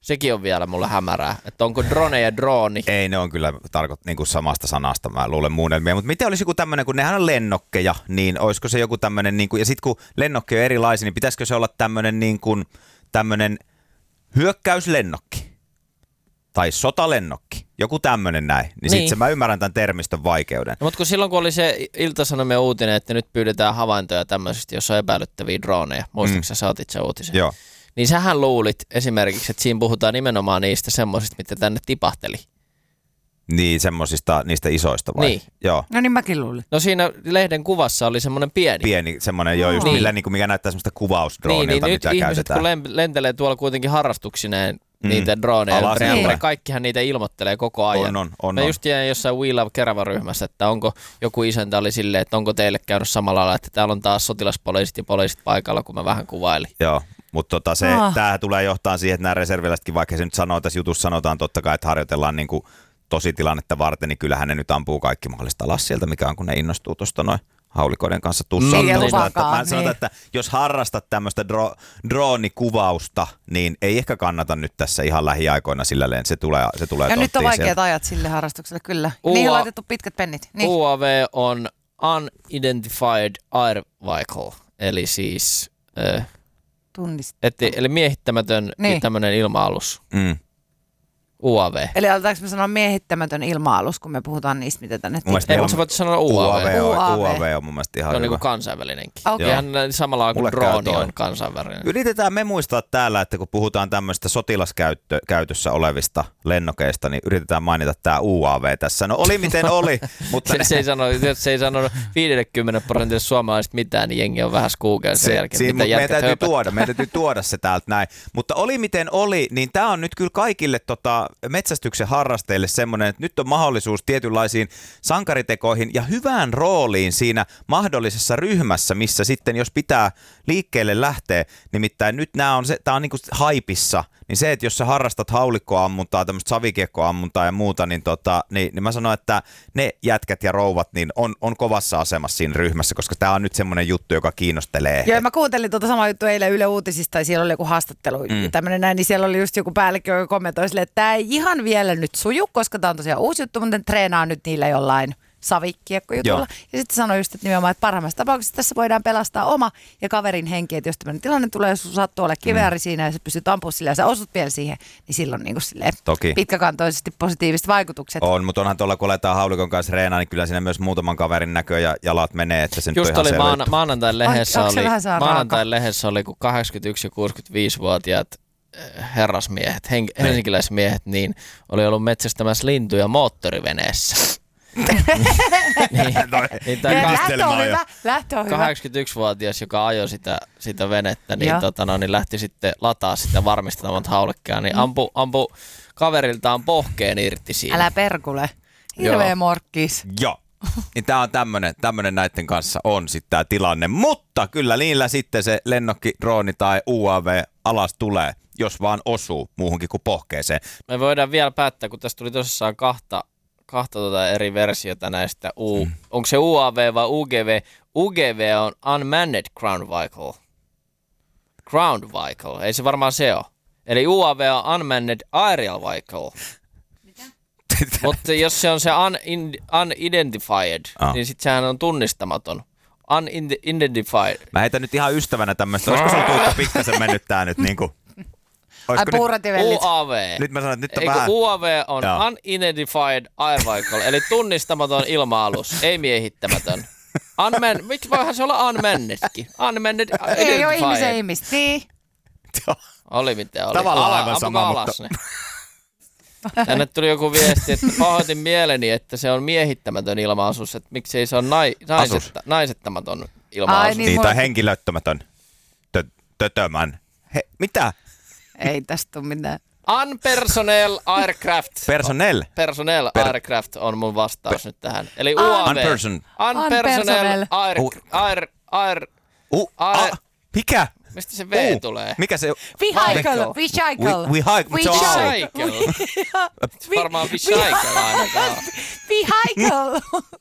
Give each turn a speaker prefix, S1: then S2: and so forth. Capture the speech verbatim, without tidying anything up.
S1: Sekin on vielä mulle hämärää, että onko drone ja drooni.
S2: Ei, ne on kyllä tarkoit niinku samasta sanasta, mä luulen muunnelmia. Mutta miten olisi joku tämmöinen, kun nehän on lennokkeja, niin olisiko se joku tämmöinen, niinku, ja sitten kun lennokki on erilaisia, niin pitäisikö se olla tämmöinen niinku, tämmöinen hyökkäyslennokki tai sotalennokki, joku tämmöinen näin, niin, niin. sitten mä ymmärrän tämän termistön vaikeuden.
S1: No, mutta kun silloin kun oli se Ilta-Sanomien uutinen, että nyt pyydetään havaintoja tämmöisistä, jos on epäilyttäviä droneja, muistatko sä, sä otit sen uutisen?
S2: Joo.
S1: Niin sähän luulit esimerkiksi, että siinä puhutaan nimenomaan niistä semmoisista, mitä tänne tipahteli.
S2: Niin, semmosista, niistä isoista vai?
S1: Niin.
S2: Joo.
S3: No niin mäkin luulin.
S1: No siinä lehden kuvassa oli semmoinen pieni.
S2: Pieni, semmoinen jo just,
S1: niin.
S2: millä, niin kuin, mikä näyttää semmoista kuvausdroonilta,
S1: niin, niin,
S2: mitä
S1: nyt
S2: käytetään.
S1: ihmiset, kun lentelee tuolla kuitenkin harrastuksineen mm. niitä droneja ympäri, niin. kaikkihan niitä ilmoittelee koko ajan.
S2: On, on, on.
S1: Mä
S2: on.
S1: just jäin jossain We Love Kerava-ryhmässä, että onko joku isäntä oli silleen, että onko teille käynyt samalla lailla, että täällä on taas sotilaspoliisit ja poliisit paikalla, kun mä vähän kuvailin.
S2: Joo. Mutta tota se,
S3: Ah.
S2: tämähän tulee johtaan siihen, että nämä reserviläisetkin, vaikka se nyt sanoo, tässä jutussa sanotaan totta kai, että harjoitellaan niin kuin tositilannetta varten, niin kyllähän ne nyt ampuu kaikki mahdollista alas sieltä, mikä on, kun ne innostuu tuosta noin haulikoiden kanssa tussaan.
S3: Niin,
S2: Mä
S3: lupakaan,
S2: sanotaan,
S3: niin.
S2: että jos harrastat tämmöistä dro, droonikuvausta, niin ei ehkä kannata nyt tässä ihan lähiaikoina sillä leen, se tulee, se tulee
S3: Ja nyt on vaikeat
S2: sieltä.
S3: ajat sille harrastukselle, kyllä.
S1: U A-
S3: Niihin on laitettu pitkät pennit. Niin.
S1: U A V on Unidentified Air Vehicle, eli siis äh,
S3: Tunnist.
S1: et, eli miehittämätön
S3: Niin.
S1: tämmöinen ilma-alus.
S2: Mm.
S1: U A V.
S3: Eli aletaanko me sanoa miehittämätön ilma-alus, kun me puhutaan niistä, mitä tänne
S2: Mun mielestä
S1: Ei,
S3: tippuu?
S1: mutta sä voit sanoa U A V.
S2: U A V on,
S3: U A V.
S2: U A V on mun mielestä ihan
S1: Se on
S2: hyvä.
S1: niin kuin kansainvälinenkin.
S3: Okei.
S1: Ihan samalla kuin
S2: Mulle käy
S1: drooni
S2: toi.
S1: on kansainvälinen.
S2: Yritetään me muistaa täällä, että kun puhutaan tämmöistä sotilaskäytössä olevista lennokeista, niin yritetään mainita tämä U A V tässä. No oli miten oli, mutta...
S1: Se, se, ei sano, jos se ei sanonut viisikymmentä prosenttia suomalaisista mitään, niin jengi on vähän skuukeen sen
S2: Se,
S1: jälkeen.
S2: siinä,
S1: Mitä
S2: meidän
S1: jätkät
S2: täytyy
S1: höpöttää.
S2: tuoda, meidän täytyy tuoda se täältä näin. Mutta oli miten oli, niin tämä on nyt kyllä kaikille tota, metsästyksen harrastajille semmoinen, että nyt on mahdollisuus tietynlaisiin sankaritekoihin ja hyvään rooliin siinä mahdollisessa ryhmässä, missä sitten jos pitää liikkeelle lähteä, nimittäin nyt nämä on se, tämä on niinku haipissa, niin se, että jos sä harrastat haulikkoammuntaa, tämmöistä savikiekkoammuntaa ja muuta, niin, tota, niin, niin mä sanon, että ne jätkät ja rouvat niin on, on kovassa asemassa siinä ryhmässä, koska tämä on nyt semmoinen juttu, joka kiinnostelee.
S3: Joo, mä kuuntelin tuota samaa juttua eilen Yle Uutisista, ja siellä oli joku haastattelu, mm. tämmöinen näin, niin siellä oli just joku päällikkö, joka kommentoi silleen, että tämä ei ihan vielä nyt suju, koska tämä on tosiaan uusi juttu, mutta ne treenaa nyt niillä jollain savikiekkojutulla.
S2: Joo.
S3: Ja sitten sanoi just, että nimenomaan, että parhaimmassa tapauksessa tässä voidaan pelastaa oma ja kaverin henki, että jos tämmöinen tilanne tulee, jos sun sattuu olla kivääri mm. siinä ja sä pystyt ampumaan sillä ja sä osut vielä siihen, niin silloin niin kuin silleen
S2: Toki.
S3: pitkäkantoisesti positiiviset vaikutukset.
S2: On, mutta onhan tuolla, kun aletaan haulikon kanssa reenaa, niin kyllä siinä myös muutaman kaverin näkö ja jalat menee, että se nyt
S1: Just
S2: on ihan
S1: oli
S2: selvä
S1: maana,
S2: juttu.
S1: maanantain lehdessä
S3: Onko se
S1: oli,
S3: vähän saa
S1: maanantain lehdessä oli, kun kahdeksankymmentäyksi- ja kuusikymmentäviisivuotiaat herrasmiehet, hen, helsinkiläismiehet, niin oli ollut metsästämässä lintuja moottoriveneessä. niin, niin tämä
S3: Ja lähtö on
S2: kastelemaan jo.
S3: hyvä, lähtö on hyvä.
S1: kahdeksankymmentäyksivuotias, joka ajoi sitä, sitä venettä, niin,
S3: Joo.
S1: tota, no, niin lähti sitten lataa sitä varmistamaan haulekkeja, niin ampu, ampu kaveriltaan pohkeen irti siinä.
S3: Älä perkule. Hirveä
S1: Joo.
S3: morkkis.
S2: Joo. Niin tää on tämmönen, tämmönen näiden kanssa on sitten tää tilanne, mutta kyllä niillä sitten se lennokki, drooni tai U A V alas tulee, jos vaan osuu muuhunkin kuin pohkeeseen.
S1: Me voidaan vielä päättää, kun tässä tuli tosissaan kahta, kahta tota eri versiota näistä. U, mm. Onko se U A V vai U G V? U G V on Unmanned Ground Vehicle. Ground Vehicle, ei se varmaan se ole. Eli U A V on Unmanned Aerial Vehicle. Mutta jos se on se un, in, unidentified,
S2: Ah.
S1: niin sitten sehän on tunnistamaton. Unidentified.
S2: Mä heitän nyt ihan ystävänä tämmöistä, olisiko sulla Tuukka pikkasen mennyt tää nyt niinku...
S3: Ai
S2: Olisiko nyt,
S3: puurativellit.
S1: U A V.
S2: nyt mä sanon, että nyt on
S1: Eikö
S2: vähän...
S1: U A V on
S2: Joo.
S1: unidentified air vehicle, eli tunnistamaton ilma-alus, ei miehittämätön. Unman, miksi voihan se olla unmannedkin? Unmanned,
S3: Ei ole ihmisen
S1: identified.
S3: ihmistä. Niin.
S1: Oli mitä oli.
S2: Tavallaan
S1: Ala,
S2: aivan sama,
S1: ampukaa
S2: mutta-
S1: alas ne. Tänne tuli joku viesti, että pahoitin mieleni, että se on miehittämätön ilma-asus, että miksei se on nai, naisetta, naisettamaton ilma-asus.
S3: Ai niin.
S2: Niin, tai
S3: voi-
S2: henkilöttömätön. Tö, tötömän. He, mitä?
S3: Ei tästä tule mitään.
S1: Unpersonnel aircraft.
S2: Personnel.
S1: Personnel
S2: Per-
S1: aircraft on mun vastaus nyt tähän. Eli U
S3: Ah.
S1: A V.
S2: Unperson.
S1: Unpersonnel air,
S2: U-
S1: air, air,
S2: U,
S1: Ai-
S2: a, mikä?
S1: mistä se V
S2: U.
S1: tulee?
S2: Mikä se...
S3: Vehicle.
S1: Vehicle.
S3: Vehicle.
S2: We, we hike,
S3: We
S2: se on
S3: hike.
S2: auto.
S1: Cycle. Varmaan Cycle ainakaan.
S3: Vehicle.